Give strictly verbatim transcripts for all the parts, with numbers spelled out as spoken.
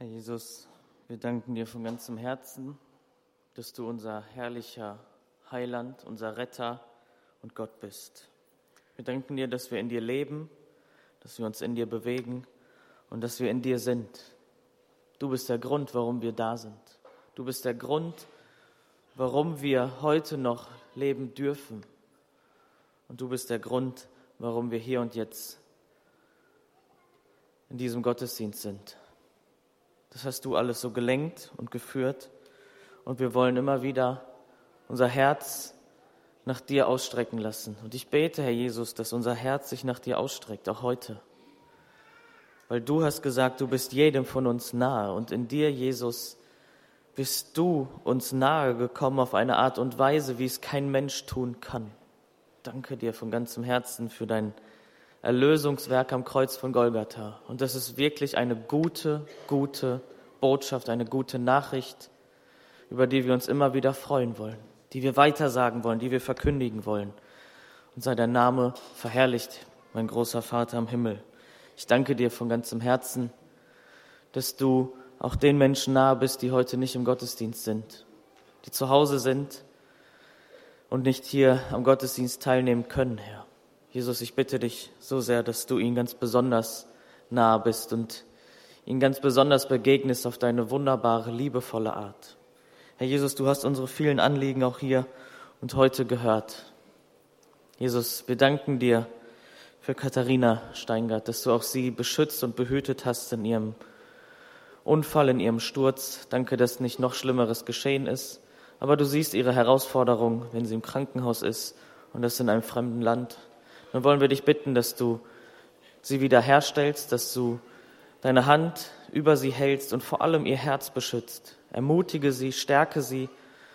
Herr Jesus, wir danken dir von ganzem Herzen, dass du unser herrlicher Heiland, unser Retter und Gott bist. Wir danken dir, dass wir in dir leben, dass wir uns in dir bewegen und dass wir in dir sind. Du bist der Grund, warum wir da sind. Du bist der Grund, warum wir heute noch leben dürfen. Und du bist der Grund, warum wir hier und jetzt in diesem Gottesdienst sind. Das hast du alles so gelenkt und geführt. Und wir wollen immer wieder unser Herz nach dir ausstrecken lassen. Und ich bete, Herr Jesus, dass unser Herz sich nach dir ausstreckt, auch heute. Weil du hast gesagt, du bist jedem von uns nahe. Und in dir, Jesus, bist du uns nahe gekommen auf eine Art und Weise, wie es kein Mensch tun kann. Danke dir von ganzem Herzen für dein Erlösungswerk am Kreuz von Golgatha. Und das ist wirklich eine gute, gute Botschaft, eine gute Nachricht, über die wir uns immer wieder freuen wollen, die wir weitersagen wollen, die wir verkündigen wollen. Und sei dein Name verherrlicht, mein großer Vater im Himmel. Ich danke dir von ganzem Herzen, dass du auch den Menschen nahe bist, die heute nicht im Gottesdienst sind, die zu Hause sind und nicht hier am Gottesdienst teilnehmen können, Herr. Jesus, ich bitte dich so sehr, dass du ihnen ganz besonders nahe bist und ihnen ganz besonders begegnest auf deine wunderbare, liebevolle Art. Herr Jesus, du hast unsere vielen Anliegen auch hier und heute gehört. Jesus, wir danken dir für Katharina Steingart, dass du auch sie beschützt und behütet hast in ihrem Unfall, in ihrem Sturz. Danke, dass nicht noch Schlimmeres geschehen ist, aber du siehst ihre Herausforderung, wenn sie im Krankenhaus ist und das in einem fremden Land. Dann wollen wir dich bitten, dass du sie wiederherstellst, dass du deine Hand über sie hältst und vor allem ihr Herz beschützt. Ermutige sie, stärke sie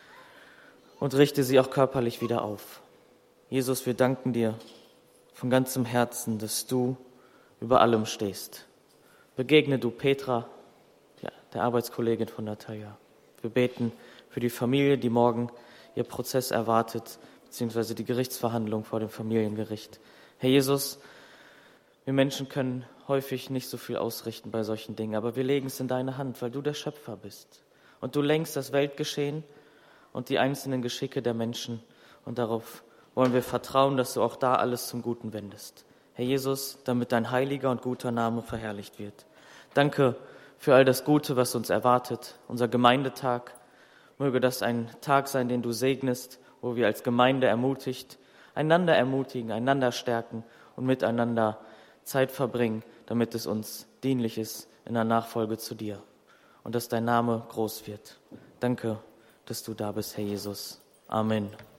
und richte sie auch körperlich wieder auf. Jesus, wir danken dir von ganzem Herzen, dass du über allem stehst. Begegne du Petra, ja, der Arbeitskollegin von Natalia. Wir beten für die Familie, die morgen ihr Prozess erwartet, beziehungsweise die Gerichtsverhandlung vor dem Familiengericht. Herr Jesus, wir Menschen können häufig nicht so viel ausrichten bei solchen Dingen, aber wir legen es in deine Hand, weil du der Schöpfer bist. Und du lenkst das Weltgeschehen und die einzelnen Geschicke der Menschen. Und darauf wollen wir vertrauen, dass du auch da alles zum Guten wendest. Herr Jesus, damit dein heiliger und guter Name verherrlicht wird. Danke für all das Gute, was uns erwartet. Unser Gemeindetag, möge das ein Tag sein, den du segnest, wo wir als Gemeinde ermutigt, einander ermutigen, einander stärken und miteinander Zeit verbringen, damit es uns dienlich ist in der Nachfolge zu dir und dass dein Name groß wird. Danke, dass du da bist, Herr Jesus. Amen.